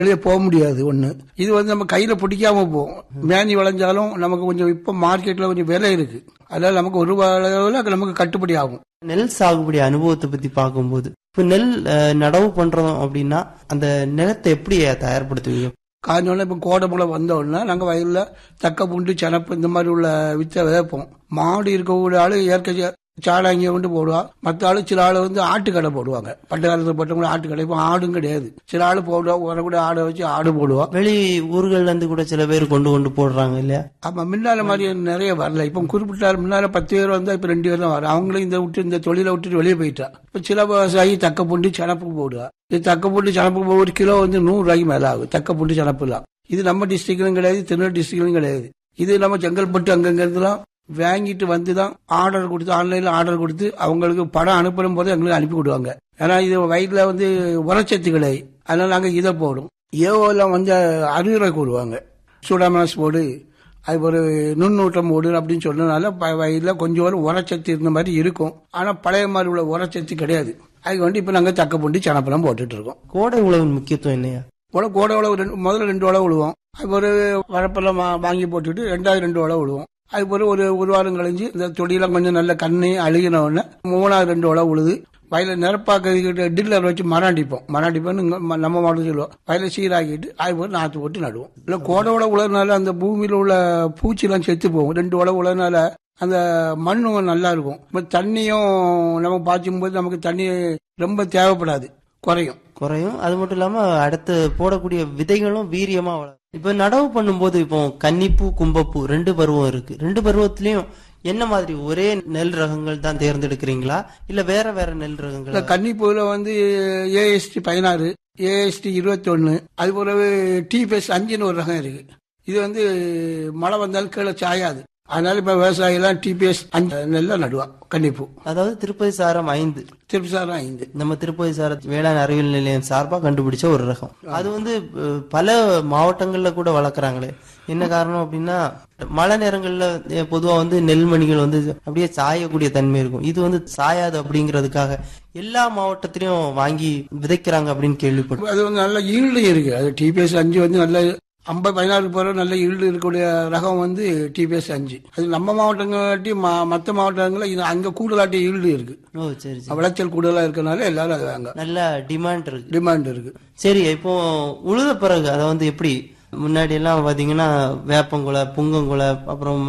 வெளியே போக முடியாது ஒண்ணு. இது வந்து நம்ம கையில பிடிக்காம போகும். மேனி விளைஞ்சாலும் நமக்கு கொஞ்சம் இப்ப மார்க்கெட்ல கொஞ்சம் விலை இருக்கு. அதனால நமக்கு ஒரு அளவுல நமக்கு கட்டுப்படி ஆகும். நெல் சாகுபடி அனுபவத்தை பத்தி பார்க்கும்போது இப்ப நெல் நடவு பண்றோம் அப்படின்னா அந்த நிலத்தை எப்படி தயார்படுத்துவீங்க? காஞ்சோடனே இப்ப கோடை முளை வந்த உடனே நாங்க வயல்ல தக்க பூண்டு சனப்பு இந்த மாதிரி உள்ள வித்தை விதைப்போம். மாடு இருக்கக்கூடிய ஆளு இயற்கை சாடாங்கிய கொண்டு போடுவா. மற்ற ஆளு சில ஆளு வந்து ஆட்டுக்கடை போடுவாங்க. பட்டு காலத்துல போட்டவங்க ஆட்டுக்கடை. இப்ப ஆடும் கிடையாது. சில ஆளு போடுவா, வரக்கூடிய ஆடை வச்சு ஆடு போடுவா. வெளி ஊர்கள்ல இருந்து கூட சில பேர் கொண்டு போடுறாங்க இல்லையா? ஆமா, முன்னால மாதிரி நிறைய வரல. இப்ப குறிப்பிட்ட முன்னால 10 பேர் வந்தா இப்ப 2 பேர் தான் வரும். அவங்களும் இந்த தொழிலை விட்டுட்டு வெளியே போயிட்டா. இப்ப சில விவசாயி தக்க பூண்டு சனப்புக்கு போடுவா. இது தக்க பூண்டு சனப்புக்கு ஒரு கிலோ வந்து 100 ரூபாய்க்கு மேல ஆகும். தக்க பூண்டு சனப்புலாம் இது நம்ம டிஸ்ட்ரிக்ட்லும் கிடையாது, திருநெல்வேலி டிஸ்ட்ரிக்ட்லும் கிடையாது. இது நம்ம செங்கல்பட்டு அங்கங்க இருந்துலாம் வாங்கிட்டு வந்துதான் ஆர்டர் கொடுத்து, ஆன்லைன்ல ஆர்டர் கொடுத்து அவங்களுக்கு படம் அனுப்பும் போது எங்களுக்கு அனுப்பி விடுவாங்க. ஏன்னா இது வயிற்றுல வந்து உரச்சத்து கிடையாது. அதனால நாங்க இதை போடும். ஏவோலாம் வந்து 60 ரூபாய் கூடுவாங்க. சூடாமனஸ் போடு, அது ஒரு நுண்ணூட்டம் போடு அப்படின்னு சொன்னதுனால வயலில் கொஞ்சம் ஒரு உரச்சத்து இருந்த மாதிரி இருக்கும். ஆனா பழைய மாதிரி உள்ள உரச்சத்து கிடையாது. அதுக்கு வந்து இப்ப நாங்க தக்க பூண்டி சனப்பெல்லாம் போட்டுட்டு இருக்கோம். கோடை உழவின் முக்கியத்துவம் என்னையா? கோடை உழவு முதல்ல 2 உழவு விழுவோம். அது ஒரு வரப்பெல்லாம் வாங்கி போட்டுட்டு 2 உழவு விழுவோம். அது பிறகு ஒரு வாரம் கழிஞ்சு இந்த தொடியெல்லாம் கொஞ்சம் நல்ல கண்ணு அழுகின உடனே 3 உழவு உழுது வயல நிரப்பாக்கிட்டு டில்லர் வச்சு மராண்டிப்போம்னு நம்ம மாவட்டம் சொல்லுவோம். வயலை சீராக்கிட்டு அது போய் நாற்று போட்டு நடுவோம். இல்ல கோடை உழவு உழறதுனால அந்த பூமியில உள்ள பூச்சி எல்லாம் செத்து போகும். 2 உழவு உழறதுனால அந்த மண்ணும் நல்லா இருக்கும். இப்ப தண்ணியும் நம்ம பாய்ச்சும் போது நமக்கு தண்ணி ரொம்ப தேவைப்படாது, குறையும். அது மட்டும் இல்லாம அடுத்து போடக்கூடிய விதைகளும் வீரியமா வளரும். இப்ப நடவு பண்ணும்போது இப்போ கன்னிப்பூ கும்பப்பூ 2 பருவம் இருக்கு. 2 பருவத்திலயும் என்ன மாதிரி ஒரே நெல் ரகங்கள் தான் தேர்ந்தெடுக்கிறீங்களா இல்ல வேற நெல் ரகங்கள்? கன்னிப்பூல வந்து AST 16, AST 21, அது பிறகு TPS 5ன்னு ஒரு ரகம் இருக்கு. இது வந்து மழை வந்தாலும் கீழே சாயாது. அதனால இப்ப விவசாயி எல்லாம் TPS 5 நெல்ல நடுவா கன்னிப்பூ. அதாவது திருப்பதி சாரம் 5. நம்ம திருப்பதி சார வேளாண் அறிவியல் நிலையம் சார்பா கண்டுபிடிச்ச ஒரு ரகம். அது வந்து பல மாவட்டங்கள்ல கூட வளர்க்குறாங்களே. என்ன காரணம் அப்படின்னா மழை நேரங்கள்ல பொதுவா வந்து நெல்மணிகள் வந்து அப்படியே சாயக்கூடிய தன்மை இருக்கும். இது வந்து சாயாது அப்படிங்கறதுக்காக எல்லா மாவட்டத்திலயும் வாங்கி விதைக்கிறாங்க அப்படின்னு கேள்விப்பட்டோம். அது வந்து நல்ல ஈல்டு இருக்கு. அது TPS 5 வந்து நல்ல 50-16 போற நல்ல ஈல்டு இருக்கக்கூடிய ரகம் வந்து TPS 5. அது நம்ம மாவட்டங்களாட்டி மற்ற மாவட்டங்கள்ல இது அங்க கூடுதலாட்டி ஈல்டு இருக்கு. விளைச்சல் கூடுதலா இருக்கனால எல்லாரும் அது வாங்க. நல்ல டிமாண்ட் இருக்கு. சரி, இப்போ உழுத பிறகு அதை வந்து எப்படி முன்னாடி எல்லாம் பாத்தீங்கன்னா வேப்பங்குலை, புங்கங்குலை, அப்புறம்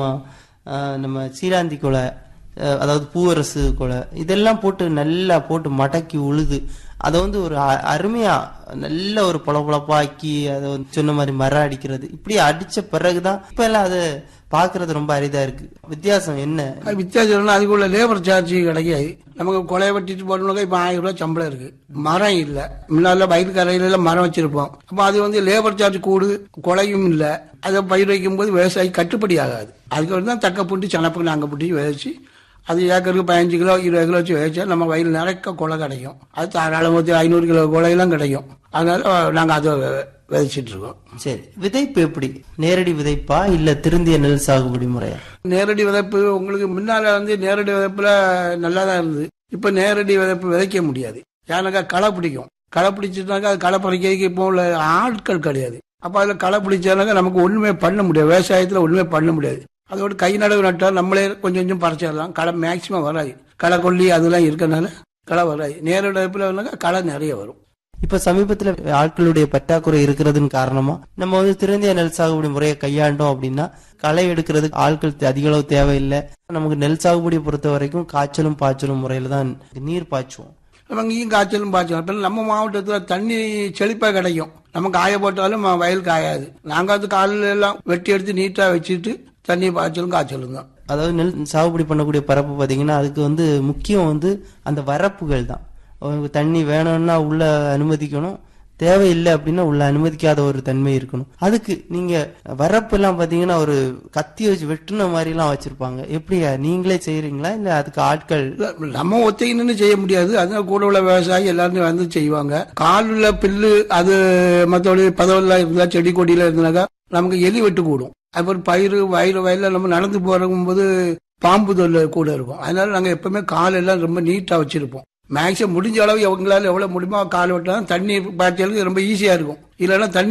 நம்ம சீராந்தி குலை, அதாவது பூவரசு குலை, இதெல்லாம் போட்டு நல்லா போட்டு மடக்கி உழுது அதை வந்து ஒரு அருமையா நல்ல ஒரு பொழப்பாக்கி அதை சொன்ன மாதிரி மரம் அடிக்கிறது, இப்படி அடிச்ச பிறகுதான் இப்ப எல்லாம் அதை பாக்குறது ரொம்ப அரிதா இருக்கு. வித்தியாசம் என்ன? வித்தியாசம் அதுக்குள்ள லேபர் சார்ஜ் கிடைக்காது. நமக்கு கொலையை வெட்டிட்டு போடணுங்க. இப்ப 1000 ரூபாய் சம்பளம் இருக்கு. மரம் இல்ல. முன்னால பயிர் கரையில மரம் வச்சிருப்போம். அப்ப அது வந்து லேபர் சார்ஜ் கூடு, கொலையும் இல்ல. அதை பயிர் வைக்கும் போது விவசாயி கட்டுப்படி ஆகாது. அதுக்கு தான் தக்க பூண்டி சனப்புக்கு நாங்க பூட்டி விதைச்சு அது ஏக்கருக்கு 15 கிலோ 20 கிலோ வச்சு விதைச்சா நம்ம வயல் நிறைக்க கொலை கிடைக்கும். அது தாராளம் 500 கிலோ கொலையெல்லாம் கிடைக்கும். அதனால நாங்க அதை விதைச்சிட்டு இருக்கோம். சரி, விதைப்பு எப்படி? நேரடி விதைப்பா இல்ல திருந்திய நெல் சாகுபடி முறையா? நேரடி விதைப்பு உங்களுக்கு முன்னால வந்து நேரடி விதைப்புல நல்லா தான் இருந்தது. இப்ப நேரடி விதைப்பு விதைக்க முடியாது. ஏன்னாக்கா களை பிடிக்கும். களை பிடிச்சிட்டாக்கா அது களை பறிக்கிறதுக்கு இப்போ உள்ள ஆட்கள் கிடையாது. அப்ப அதுல களை பிடிச்சானாக்கா நமக்கு ஒண்ணுமே பண்ண முடியாது. விவசாயத்துல ஒண்ணுமே பண்ண முடியாது. அதோட கை நடவு நட்டா நம்மளே கொஞ்சம் கொஞ்சம் பறிச்சிடலாம். களை மேக்சிமம் வராது. களை கொல்லி அதெல்லாம் இருக்கனால களை வராது. நேரடி விதைப்புல களை நிறைய வரும். இப்ப சமீபத்துல ஆட்களுடைய பற்றாக்குறை இருக்கிறதுன்னு காரணமா நம்ம வந்து திருந்திய நெல் சாகுபடி முறையை கையாண்டோம் அப்படின்னா களை எடுக்கிறதுக்கு ஆட்கள் அதிக அளவு தேவையில்லை. நமக்கு நெல் சாகுபடியை பொறுத்த வரைக்கும் காய்ச்சலும் பாய்ச்சலும் முறையில தான் நீர் பாய்ச்சுவோம். நம்ம இங்கேயும் காய்ச்சலும் பாய்ச்சலும். நம்ம மாவட்டத்துல தண்ணி செழிப்பா கிடைக்கும். நம்ம காய போட்டாலும் வயல் காயாது. நாங்க அது காலையில எல்லாம் வெட்டி எடுத்து நீட்டா வச்சுட்டு தண்ணி பாய்ச்சலும் காய்ச்சலும் தான். அதாவது நெல் சாகுபடி பண்ணக்கூடிய பரப்பு பாத்தீங்கன்னா அதுக்கு வந்து முக்கியம் வந்து அந்த வரப்புகள் தான். தண்ணி வேணும்னா உள்ள அனுமதிக்கணும், தேவையில்லை அப்படின்னா உள்ள அனுமதிக்காத ஒரு தன்மை இருக்கணும். அதுக்கு நீங்க வரப்பு எல்லாம் பாத்தீங்கன்னா ஒரு கத்தி வச்சு வெட்டுன மாதிரி எல்லாம் வச்சிருப்பாங்க. எப்படியா நீங்களே செய்யறீங்களா இல்ல அதுக்கு ஆட்கள்? நம்ம ஒத்தைன்னு செய்ய முடியாது. அதனால கூட உள்ள விவசாயி எல்லாருமே வந்து செய்வாங்க. காலுள்ள பில்லு அது மற்றபடி பதவெல்லாம் இருந்தா செடி கொடியில இருந்தாக்கா நமக்கு எலி வெட்டு கூடும். அப்புறம் பயிர் வயல்ல நம்ம நடந்து போகும்போது பாம்பு தொல்லை கூட இருக்கும். அதனால நாங்க எப்பவுமே கால் எல்லாம் ரொம்ப நீட்டா வச்சிருப்போம். மேக்ஸிமம் முடிஞ்ச அளவு எவங்களால எவ்வளவு முடியுமோ கால் வெட்டலாம். தண்ணி பாய்ச்சலுக்கு ரொம்ப ஈஸியா இருக்கும். இல்லைன்னா தண்ணி